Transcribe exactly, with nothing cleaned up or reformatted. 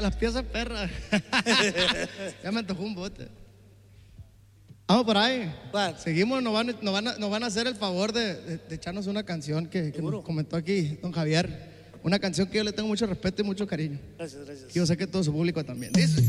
las piezas perras. Ya me antojó un bote. Vamos por ahí. ¿Cuál? Seguimos, nos van, nos van, a, nos van a hacer el favor de, de, de echarnos una canción que, que nos comentó aquí don Javier. Una canción que yo le tengo mucho respeto y mucho cariño. Gracias, gracias. Y yo sé que todo su público también. Dice.